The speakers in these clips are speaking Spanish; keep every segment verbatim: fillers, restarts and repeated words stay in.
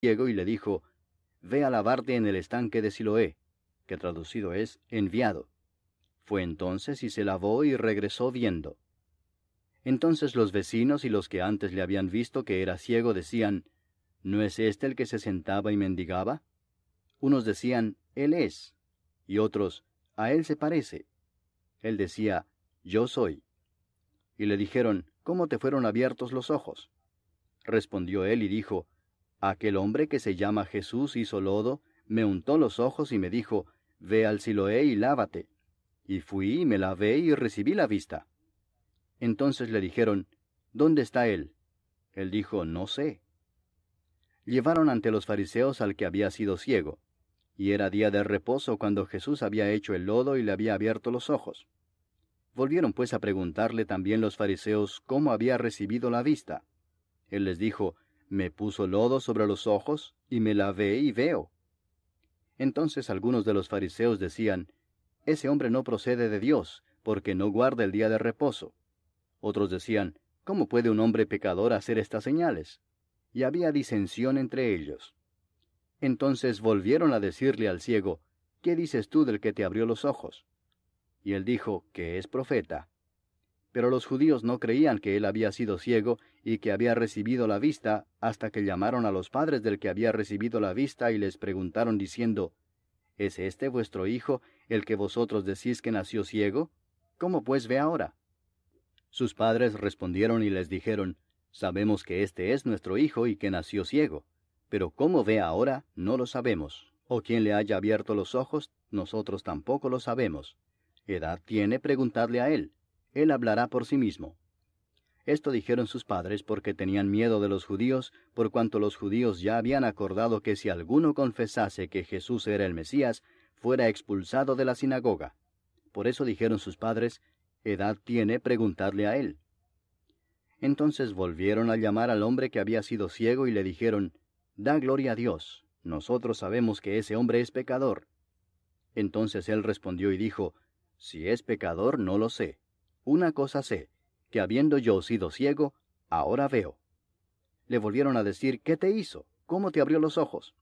ciego y le dijo, «Ve a lavarte en el estanque de Siloé», que traducido es, enviado. Fue entonces y se lavó y regresó viendo. Entonces los vecinos y los que antes le habían visto que era ciego decían, «¿No es este el que se sentaba y mendigaba?» Unos decían, «Él es», y otros, «A él se parece». Él decía, «Yo soy». Y le dijeron, «¿Cómo te fueron abiertos los ojos?» Respondió él y dijo, «Aquel hombre que se llama Jesús hizo lodo, me untó los ojos y me dijo, Ve al Siloé y lávate. Y fui y me lavé y recibí la vista». Entonces le dijeron, «¿Dónde está él?» Él dijo, «No sé». Llevaron ante los fariseos al que había sido ciego, y era día de reposo cuando Jesús había hecho el lodo y le había abierto los ojos. Volvieron pues a preguntarle también los fariseos cómo había recibido la vista. Él les dijo, «Me puso lodo sobre los ojos, y me lavé y veo». Entonces algunos de los fariseos decían, «Ese hombre no procede de Dios, porque no guarda el día de reposo». Otros decían, «¿Cómo puede un hombre pecador hacer estas señales?». Y había disensión entre ellos. Entonces volvieron a decirle al ciego, «¿Qué dices tú del que te abrió los ojos?». Y él dijo, que es profeta. Pero los judíos no creían que él había sido ciego y que había recibido la vista, hasta que llamaron a los padres del que había recibido la vista y les preguntaron diciendo, «¿Es este vuestro hijo, el que vosotros decís que nació ciego? ¿Cómo pues ve ahora?». Sus padres respondieron y les dijeron, «Sabemos que este es nuestro hijo y que nació ciego, pero cómo ve ahora no lo sabemos, o quién le haya abierto los ojos, nosotros tampoco lo sabemos. Edad tiene, preguntadle a él, él hablará por sí mismo». Esto dijeron sus padres porque tenían miedo de los judíos, por cuanto los judíos ya habían acordado que si alguno confesase que Jesús era el Mesías, fuera expulsado de la sinagoga. Por eso dijeron sus padres, «Edad tiene, preguntadle a él». Entonces volvieron a llamar al hombre que había sido ciego y le dijeron, «Da gloria a Dios, nosotros sabemos que ese hombre es pecador». Entonces él respondió y dijo, «Si es pecador, no lo sé. Una cosa sé, que habiendo yo sido ciego, ahora veo». Le volvieron a decir, «¿Qué te hizo? ¿Cómo te abrió los ojos?».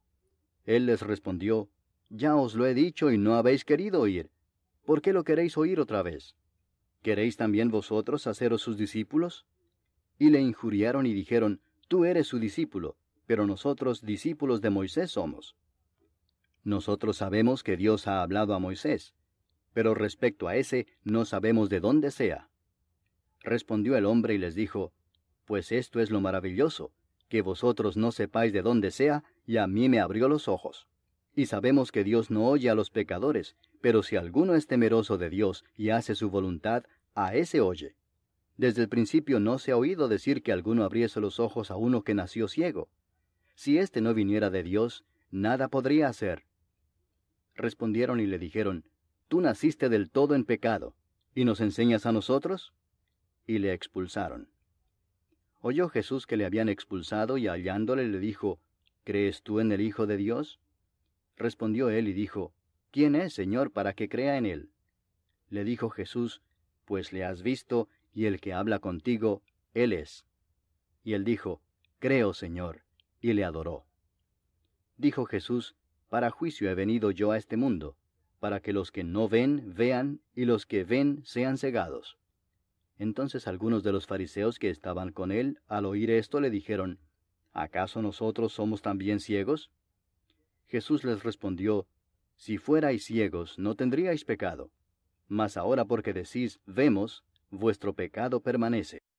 Él les respondió, «Ya os lo he dicho y no habéis querido oír. ¿Por qué lo queréis oír otra vez? ¿Queréis también vosotros haceros sus discípulos?». Y le injuriaron y dijeron, «Tú eres su discípulo, pero nosotros discípulos de Moisés somos. Nosotros sabemos que Dios ha hablado a Moisés, pero respecto a ese no sabemos de dónde sea». Respondió el hombre y les dijo, «Pues esto es lo maravilloso, que vosotros no sepáis de dónde sea, y a mí me abrió los ojos. Y sabemos que Dios no oye a los pecadores, pero si alguno es temeroso de Dios y hace su voluntad, a ese oye. Desde el principio no se ha oído decir que alguno abriese los ojos a uno que nació ciego. Si éste no viniera de Dios, nada podría hacer». Respondieron y le dijeron, «Tú naciste del todo en pecado, ¿y nos enseñas a nosotros?». Y le expulsaron. Oyó Jesús que le habían expulsado y hallándole le dijo, «¿Crees tú en el Hijo de Dios?». Respondió él y dijo, «¿Quién es, Señor, para que crea en él?». Le dijo Jesús, «Pues le has visto, y el que habla contigo, él es». Y él dijo, «Creo, Señor», y le adoró. Dijo Jesús, «Para juicio he venido yo a este mundo, para que los que no ven, vean, y los que ven sean cegados». Entonces algunos de los fariseos que estaban con él, al oír esto, le dijeron, «¿Acaso nosotros somos también ciegos?». Jesús les respondió, «Si fuerais ciegos, no tendríais pecado, mas ahora porque decís, vemos, vuestro pecado permanece».